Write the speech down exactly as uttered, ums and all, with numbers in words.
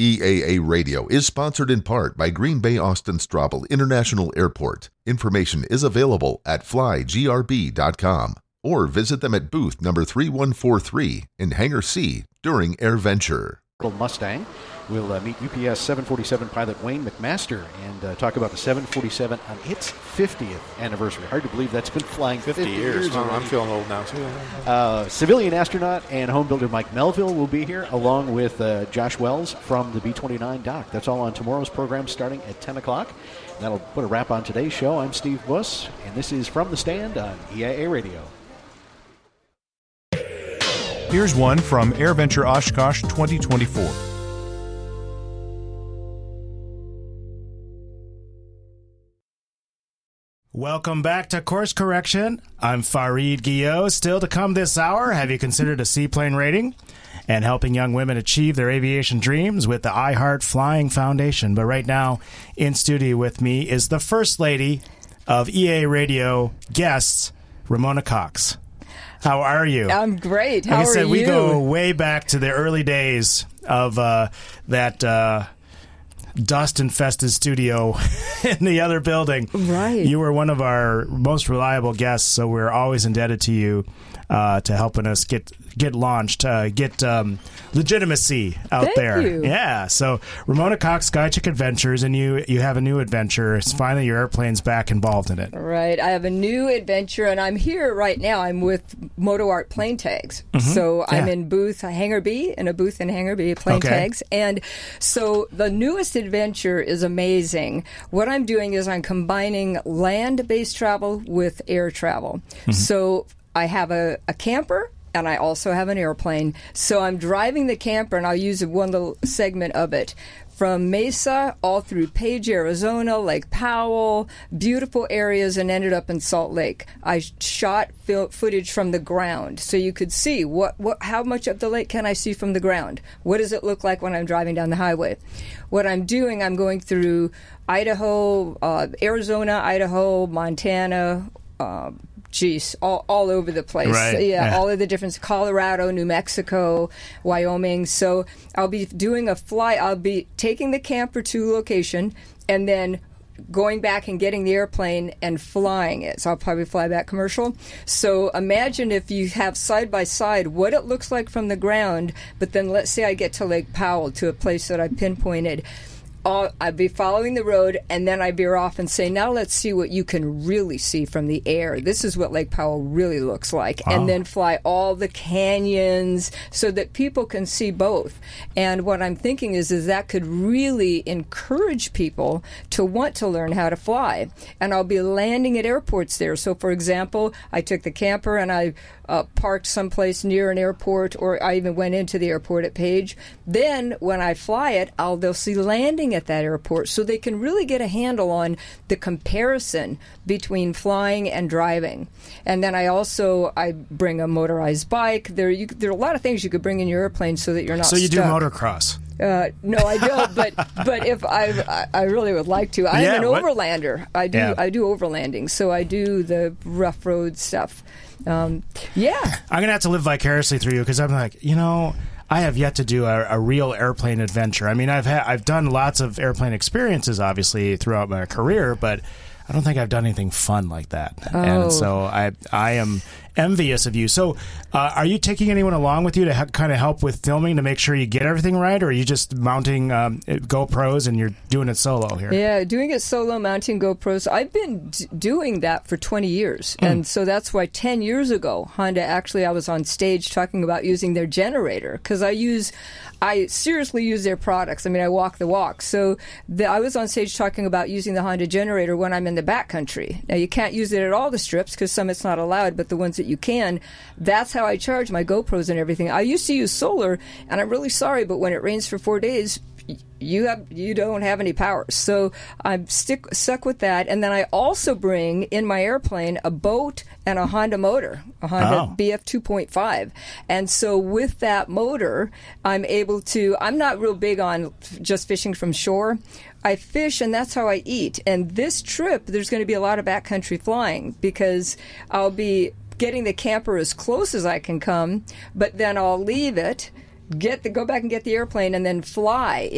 E A A Radio is sponsored in part by Green Bay Austin Straubel International Airport. Information is available at fly g r b dot com or visit them at booth number three one four three in Hangar C during AirVenture. Mustang. We'll uh, meet U P S seven forty-seven pilot Wayne McMaster and uh, talk about the seven forty-seven on its fiftieth anniversary. Hard to believe that's been flying fifty, fifty years. years oh, I'm feeling old now, too. Uh, civilian astronaut and home builder Mike Melville will be here, along with uh, Josh Wells from the B twenty-nine dock. That's all on tomorrow's program starting at ten o'clock. That'll put a wrap on today's show. I'm Steve Buss, and this is From the Stand on E A A Radio. Here's one from AirVenture Oshkosh twenty twenty-four. Welcome back to Course Correction. I'm Fareed Guillot. Still to come this hour, have you considered a seaplane rating? And helping young women achieve their aviation dreams with the iHeart Flying Foundation. But right now, in studio with me is the First Lady of E A Radio guests, Ramona Cox. How are you? I'm great. How like I said, are we you? go way back to the early days of uh, that uh, dust-infested studio in the other building. Right. You were one of our most reliable guests, so we're always indebted to you uh, to helping us get get launched, uh, get um, legitimacy out Thank there. you. Yeah. So Ramona Cox, Skychick Adventures, and you you have a new adventure. It's finally your airplane's back involved in it. Right. I have a new adventure, and I'm here right now. I'm with Moto Art Plane Tags. Mm-hmm. So I'm Yeah. in booth Hangar B, in a booth in Hangar B, Plane Okay. Tags. And so the newest adventure is amazing. What I'm doing is I'm combining land-based travel with air travel. Mm-hmm. So I have a, a camper, and I also have an airplane. So I'm driving the camper, and I'll use one little segment of it. From Mesa all through Page, Arizona, Lake Powell, beautiful areas, and ended up in Salt Lake. I shot fil- footage from the ground, so you could see what, what, how much of the lake can I see from the ground? What does it look like when I'm driving down the highway? What I'm doing, I'm going through Idaho, uh, Arizona, Idaho, Montana, uh, Geez, all, all over the place. Right. Yeah, Yeah. all of the different Colorado, New Mexico, Wyoming. So I'll be doing a fly. I'll be taking the camper to location and then going back and getting the airplane and flying it. So I'll probably fly back commercial. So imagine if you have side by side what it looks like from the ground, but then let's say I get to Lake Powell, to a place that I pinpointed. I'll, I'd be following the road, and then I'd veer off and say, now let's see what you can really see from the air. This is what Lake Powell really looks like. Oh. And then fly all the canyons so that people can see both. And what I'm thinking is, is that could really encourage people to want to learn how to fly. And I'll be landing at airports there. So, for example, I took the camper and I uh, parked someplace near an airport, or I even went into the airport at Page. Then when I fly it, I'll they'll see landing at that airport, so they can really get a handle on the comparison between flying and driving. And then I also I bring a motorized bike. There, you, there are a lot of things you could bring in your airplane so that you're not. So you stuck. do motocross? Uh, no, I don't. But but if I I really would like to. I'm Yeah, an what? overlander. I do Yeah. I do overlanding. So I do the rough road stuff. Um, yeah. I'm gonna have to live vicariously through you, because I'm like, you know, I have yet to do a, a real airplane adventure. I mean, I've had I've done lots of airplane experiences, obviously, throughout my career, but I don't think I've done anything fun like that. Oh. And so I I am envious of you. So uh, are you taking anyone along with you to ha- kind of help with filming to make sure you get everything right, or are you just mounting um, GoPros and you're doing it solo here? Yeah, doing it solo, mounting GoPros. I've been d- doing that for twenty years. Mm. And so that's why ten years ago, Honda, actually, I was on stage talking about using their generator, because I use, I seriously use their products. I mean, I walk the walk. So the, I was on stage talking about using the Honda generator when I'm in the backcountry. Now, you can't use it at all the strips, because some it's not allowed, but the ones that you can, that's how I charge my GoPros and everything. I used to use solar, and I'm really sorry, but when it rains for four days, you have you don't have any power. So I'm stick stuck with that. And then I also bring in my airplane a boat and a Honda motor, a Honda Oh. B F two point five. And so with that motor, I'm able to, I'm not real big on just fishing from shore. I fish, and that's how I eat. And this trip, there's going to be a lot of backcountry flying, because I'll be getting the camper as close as I can come, but then I'll leave it, get the go back and get the airplane, and then fly